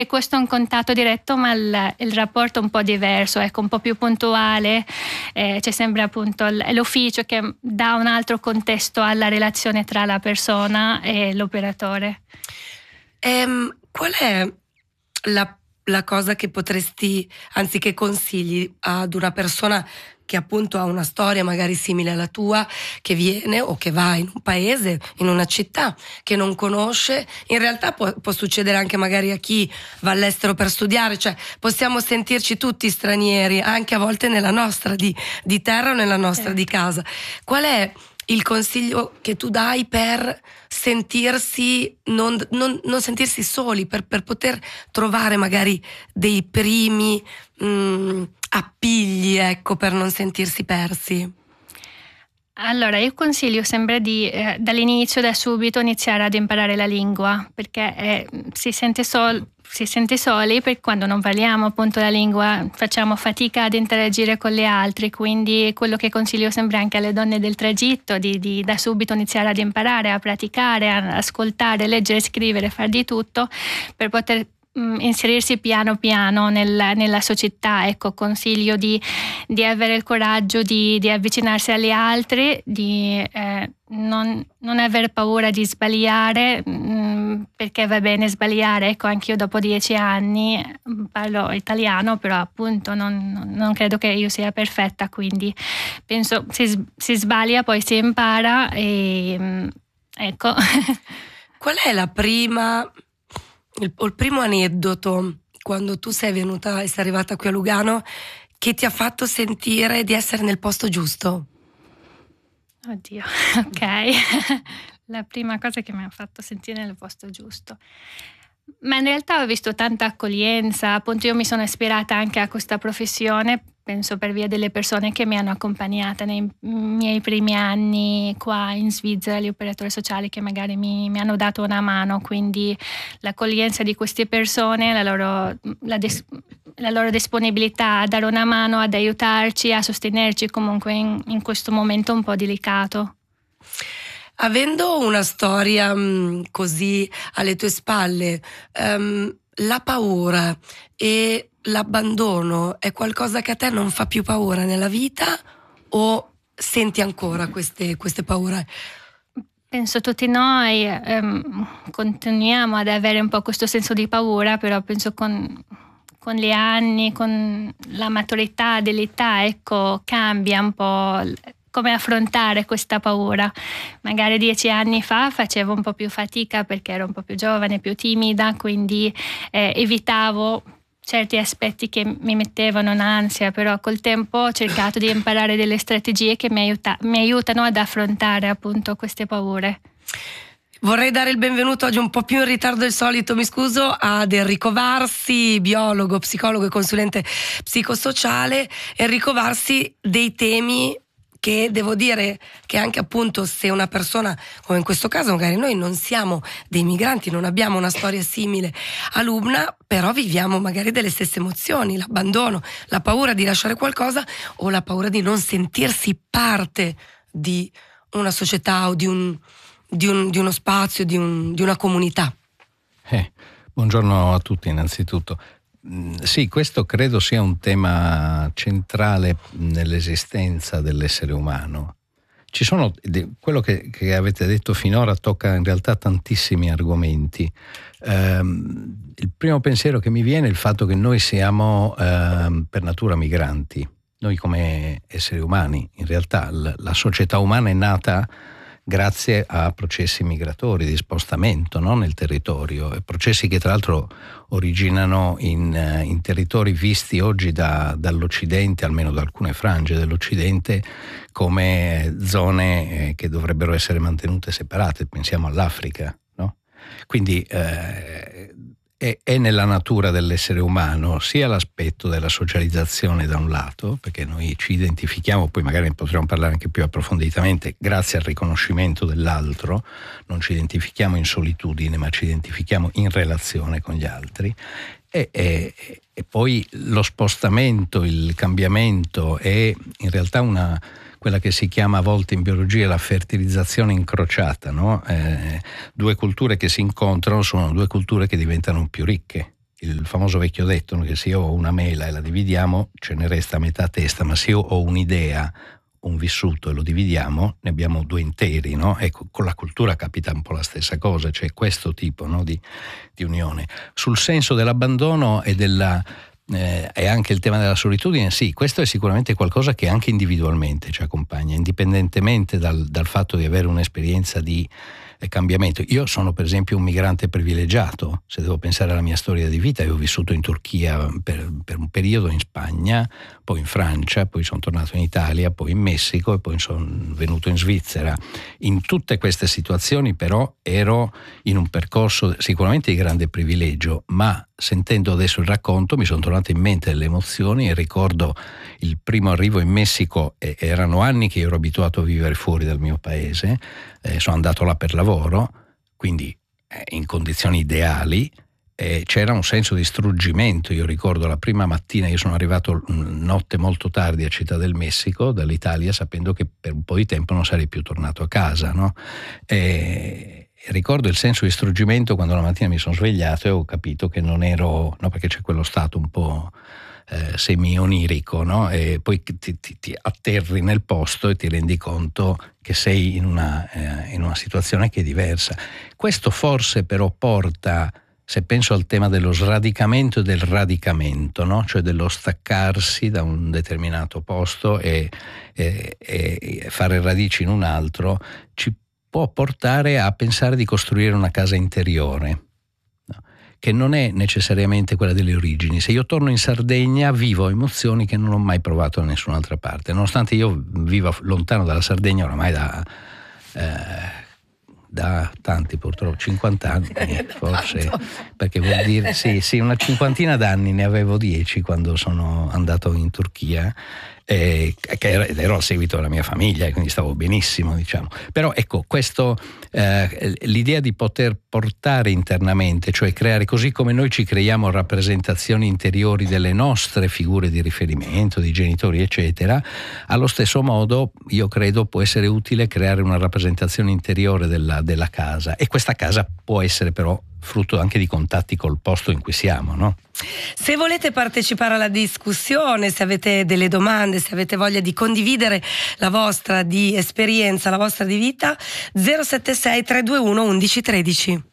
E questo è un contatto diretto, ma il rapporto è un po' diverso, ecco, un po' più puntuale, c'è sempre appunto l'ufficio che dà un altro contesto alla relazione tra la persona e l'operatore. Qual è la cosa che potresti, anzi che consigli ad una persona che appunto ha una storia magari simile alla tua, che viene o che va in un paese, in una città che non conosce? In realtà può succedere anche magari a chi va all'estero per studiare, cioè possiamo sentirci tutti stranieri, anche a volte nella nostra di terra o nella nostra di casa. Qual è il consiglio che tu dai per sentirsi non sentirsi soli, per poter trovare magari dei primi appigli, ecco, per non sentirsi persi? Allora, io consiglio sempre di dall'inizio, da subito, iniziare ad imparare la lingua, perché si sente soli perché quando non parliamo appunto la lingua facciamo fatica ad interagire con le altre, quindi quello che consiglio sempre anche alle donne del tragitto di da subito iniziare ad imparare, a praticare, a ascoltare, leggere, scrivere, far di tutto per poter inserirsi piano piano nella società. Ecco, consiglio di avere il coraggio di avvicinarsi agli altri, di non aver paura di sbagliare, perché va bene sbagliare. Ecco, anche io dopo 10 anni parlo italiano, però appunto non credo che io sia perfetta, quindi penso si sbaglia, poi si impara e ecco. Qual è il primo aneddoto quando tu sei arrivata qui a Lugano che ti ha fatto sentire di essere nel posto giusto? Oddio, ok. La prima cosa che mi ha fatto sentire nel posto giusto. Ma in realtà ho visto tanta accoglienza, appunto io mi sono ispirata anche a questa professione, penso per via delle persone che mi hanno accompagnata nei miei primi anni qua in Svizzera, gli operatori sociali che magari mi hanno dato una mano, quindi l'accoglienza di queste persone, la loro disponibilità a dare una mano, ad aiutarci, a sostenerci comunque in questo momento un po' delicato. Avendo una storia così alle tue spalle, la paura e l'abbandono è qualcosa che a te non fa più paura nella vita, o senti ancora queste paure? Penso tutti noi continuiamo ad avere un po' questo senso di paura, però penso con gli anni, con la maturità dell'età, ecco, cambia un po' come affrontare questa paura. Magari 10 anni fa facevo un po' più fatica perché ero un po' più giovane, più timida, quindi evitavo certi aspetti che mi mettevano in ansia, però col tempo ho cercato di imparare delle strategie che mi aiutano ad affrontare appunto queste paure. Vorrei dare il benvenuto oggi un po' più in ritardo del solito, mi scuso, ad Enrico Varsi, biologo, psicologo e consulente psicosociale. Enrico Varsi, dei temi che devo dire che anche appunto se una persona, come in questo caso magari noi non siamo dei migranti, non abbiamo una storia simile a Lubna, però viviamo magari delle stesse emozioni, l'abbandono, la paura di lasciare qualcosa o la paura di non sentirsi parte di una società o di uno spazio, di una comunità. Buongiorno a tutti innanzitutto. Sì, questo credo sia un tema centrale nell'esistenza dell'essere umano. Ci sono, quello che avete detto finora tocca in realtà tantissimi argomenti. Il primo pensiero che mi viene è il fatto che noi siamo per natura migranti, noi come esseri umani. In realtà la società umana è nata grazie a processi migratori di spostamento, no? Nel territorio, e processi che tra l'altro originano in territori visti oggi dall'Occidente, almeno da alcune frange dell'Occidente, come zone che dovrebbero essere mantenute separate. Pensiamo all'Africa, no? Quindi è nella natura dell'essere umano sia l'aspetto della socializzazione da un lato, perché noi ci identifichiamo, poi magari ne potremo parlare anche più approfonditamente, grazie al riconoscimento dell'altro, non ci identifichiamo in solitudine ma ci identifichiamo in relazione con gli altri, e poi lo spostamento, il cambiamento è in realtà quella che si chiama a volte in biologia la fertilizzazione incrociata, no? Due culture che si incontrano sono due culture che diventano più ricche, il famoso vecchio detto, no? Che se io ho una mela e la dividiamo ce ne resta metà testa, ma se io ho un'idea, un vissuto e lo dividiamo, ne abbiamo due interi, no? Ecco, con la cultura capita un po' la stessa cosa, cioè questo tipo, no, di unione. Sul senso dell'abbandono e anche il tema della solitudine, sì, questo è sicuramente qualcosa che anche individualmente ci accompagna, indipendentemente dal fatto di avere un'esperienza di cambiamento. Io sono per esempio un migrante privilegiato, se devo pensare alla mia storia di vita. Io ho vissuto in Turchia per un periodo, in Spagna, poi in Francia, poi sono tornato in Italia, poi in Messico e poi sono venuto in Svizzera. In tutte queste situazioni però ero in un percorso sicuramente di grande privilegio, ma sentendo adesso il racconto mi sono tornate in mente delle emozioni e ricordo il primo arrivo in Messico. Erano anni che io ero abituato a vivere fuori dal mio paese, sono andato là per lavoro, quindi in condizioni ideali. C'era un senso di struggimento. Io ricordo la prima mattina, io sono arrivato notte molto tardi a Città del Messico dall'Italia, sapendo che per un po' di tempo non sarei più tornato a casa, no? Ricordo il senso di struggimento quando la mattina mi sono svegliato e ho capito che non ero, no, perché c'è quello stato un po' semi-onirico, no? E poi ti atterri nel posto e ti rendi conto che sei in una situazione che è diversa. Questo forse però porta, se penso al tema dello sradicamento e del radicamento, no? Cioè dello staccarsi da un determinato posto e fare radici in un altro, ci può portare a pensare di costruire una casa interiore, no? Che non è necessariamente quella delle origini. Se io torno in Sardegna vivo emozioni che non ho mai provato da nessun'altra parte, nonostante io viva lontano dalla Sardegna oramai da tanti, purtroppo 50 anni forse, perché vuol dire sì, una cinquantina d'anni, ne avevo 10 quando sono andato in Turchia, ed ero al seguito della mia famiglia e quindi stavo benissimo, diciamo. Però ecco, questo l'idea di poter portare internamente, cioè creare, così come noi ci creiamo rappresentazioni interiori delle nostre figure di riferimento, di genitori eccetera, allo stesso modo io credo può essere utile creare una rappresentazione interiore della casa, e questa casa può essere però frutto anche di contatti col posto in cui siamo, no? Se volete partecipare alla discussione, se avete delle domande, se avete voglia di condividere la vostra di esperienza, la vostra di vita, 076 321 11 13.